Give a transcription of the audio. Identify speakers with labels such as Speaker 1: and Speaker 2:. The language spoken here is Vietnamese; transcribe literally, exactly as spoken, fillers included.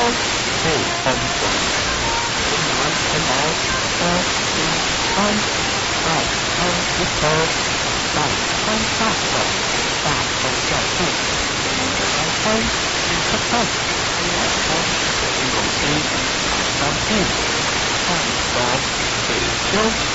Speaker 1: 不分爽。今晚天宝二零三二二一头，大三大手，大头教父，三分一颗蛋，二分一口气，三步，看手，水修。